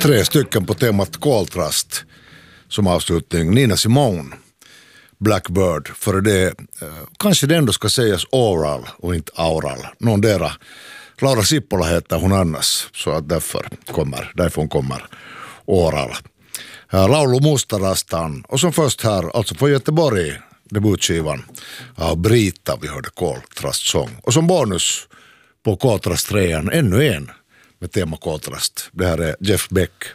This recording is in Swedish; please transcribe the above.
3 stycken på temat koltrast som avslutning. Nina Simone, Blackbird, för det kanske det ändå ska sägas oral och inte aural. Någon dera. Laura Sippola heter hon annars, så att därför hon kommer oral. Laulu Mustarastan, och som först här, alltså på Göteborg, debutskivan av Brita, vi hörde koltrastsång. Och som bonus på koltrast 3, ännu en med tema koltrast. Det här är Jeff Beck